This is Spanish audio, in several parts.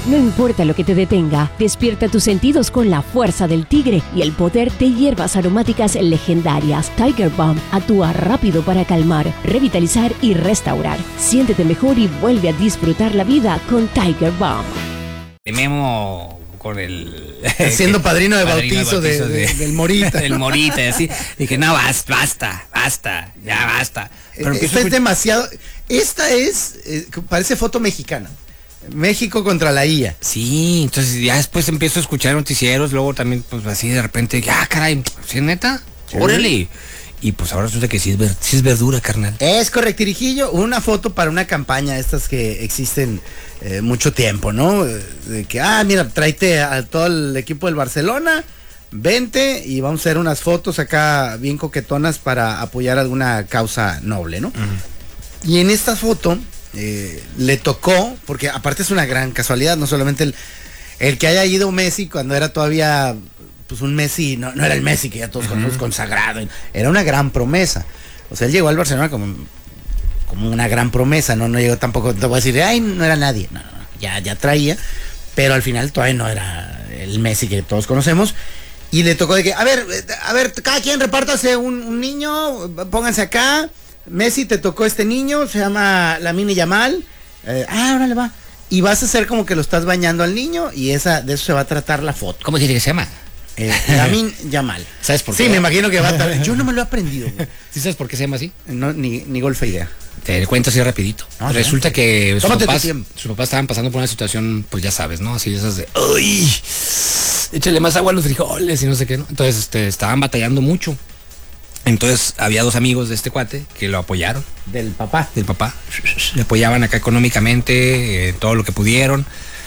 No importa lo que te detenga, despierta tus sentidos con la fuerza del tigre y el poder de hierbas aromáticas legendarias. Tiger Balm actúa rápido para calmar, revitalizar y restaurar. Siéntete mejor y vuelve a disfrutar la vida con Tiger Balm. Memo con el... Siendo padrino de bautizo del Morita. Del Morita, así. Dije, no, basta, ya basta. Pero esta es demasiado... Esta es... parece foto mexicana. México contra la IA. Sí, entonces ya después empiezo a escuchar noticieros, luego también, pues así de repente, caray, ¿sí es neta? Sí. Órale. Y pues ahora resulta que sí es verdura, carnal. Es correctirijillo, una foto para una campaña, estas que existen mucho tiempo, ¿no? De que, mira, tráete a todo el equipo del Barcelona, vente y vamos a hacer unas fotos acá bien coquetonas para apoyar alguna causa noble, ¿no? Uh-huh. Y en esta foto... le tocó, porque aparte es una gran casualidad, no solamente el que haya ido Messi cuando era todavía pues un Messi, no era el Messi que ya todos conocemos, consagrado, era una gran promesa. O sea, él llegó al Barcelona como una gran promesa, no llegó tampoco, te voy a decir, no era nadie, no, ya traía, pero al final todavía no era el Messi que todos conocemos. Y le tocó de que, a ver, cada quien repártase un niño, pónganse acá. Messi, te tocó este niño, se llama Lamine Yamal. Órale, va. Y vas a hacer como que lo estás bañando al niño y de eso se va a tratar la foto. ¿Cómo dice que se llama? Lamine Yamal. ¿Sabes por qué? Sí, me imagino que va a estar. Yo no me lo he aprendido. ¿Sí sabes por qué se llama así? No, ni golpe idea. Te cuento así rapidito. Resulta que sus papás estaban pasando por una situación, pues ya sabes, ¿no? Así esas de, ¡ay! Échale más agua a los frijoles y no sé qué, ¿no? Entonces, estaban batallando mucho. Entonces había dos amigos de este cuate que lo apoyaron. Del papá. Le apoyaban acá económicamente, todo lo que pudieron.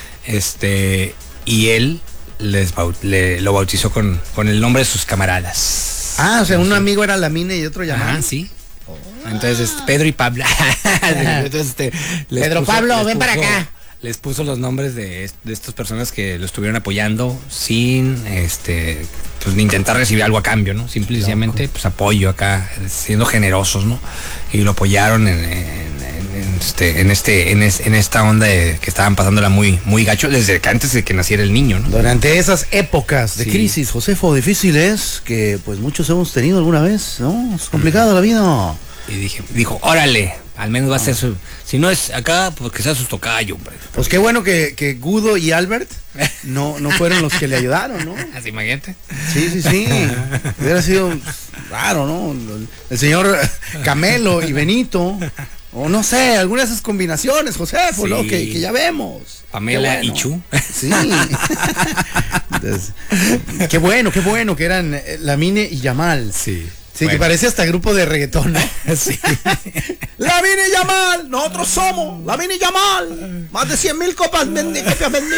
Y él lo bautizó con el nombre de sus camaradas. O sea, un amigo era Lamine y otro Yamal. Sí. Entonces, Pedro y Pablo. Entonces, Pedro Pablo, ven para acá. Les puso los nombres de estas personas que lo estuvieron apoyando sin pues ni intentar recibir algo a cambio, ¿no? Simplemente pues apoyo acá, siendo generosos, ¿no? Y lo apoyaron en esta onda que estaban pasándola muy, muy gacho desde que antes de que naciera el niño, ¿no? Durante esas épocas de crisis, Josefo, difíciles, que pues muchos hemos tenido alguna vez, ¿no? Es complicado la vida. Y dijo, órale, al menos va a ser su... Si no es acá, pues que sea su tocayo, hombre. Pues qué bueno que Gudo y Albert no fueron los que le ayudaron, ¿no? Así, imagínate. Sí. Hubiera sido raro, ¿no? El señor Camelo y Benito. O no sé, algunas de esas combinaciones, Josefo, ¿no? Que ya vemos. Pamela y Chu. Sí. Entonces, qué bueno que eran Lamine y Yamal. Sí. Sí, bueno. Que parece hasta grupo de reggaetón, ¿no? Sí. Lamine Yamal, nosotros somos Lamine Yamal. Más de 100,000 copias vendidas.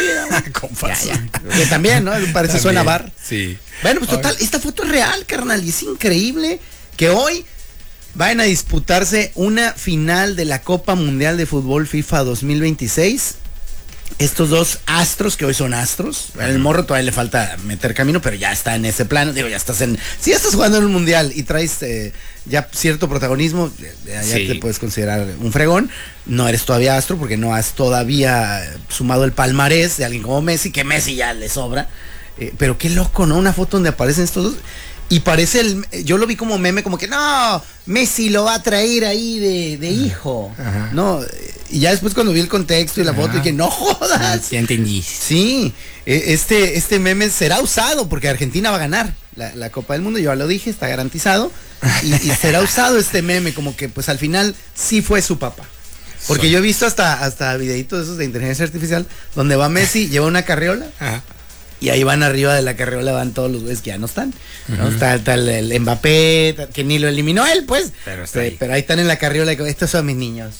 Que también, ¿no? Parece también. Suena bar. Sí. Bueno, pues total, esta foto es real, carnal, y es increíble que hoy vayan a disputarse una final de la Copa Mundial de Fútbol FIFA 2026. Estos dos astros, que hoy son astros, el morro todavía le falta meter camino, pero ya está en ese plano, digo, si ya estás jugando en un mundial y traes ya cierto protagonismo, ya te puedes considerar un fregón. No eres todavía astro porque no has todavía sumado el palmarés de alguien como Messi, que Messi ya le sobra, pero qué loco, ¿no? Una foto donde aparecen estos dos. Y parece yo lo vi como meme, como que no, Messi lo va a traer ahí de hijo. Ajá. No, y ya después cuando vi el contexto y la foto, dije, no jodas. Ya entendí. Sí, este meme será usado porque Argentina va a ganar la Copa del Mundo, yo ya lo dije, está garantizado. Y será usado este meme, como que pues al final sí fue su papá. Porque yo he visto hasta videitos esos de inteligencia artificial donde va Messi, lleva una carriola. Ajá. Y ahí van arriba de la carriola, van todos los güeyes que ya no están, ¿no? Está el Mbappé, que ni lo eliminó él, pues. Pero ahí están en la carriola, estos son mis niños.